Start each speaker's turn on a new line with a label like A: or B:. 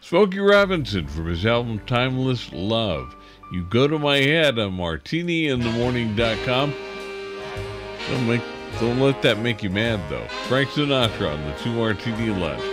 A: Smokey Robinson from his album Timeless Love. You go to my head on martiniinthemorning.com. Don't let that make you mad, though. Frank Sinatra on the 2 Martini Left.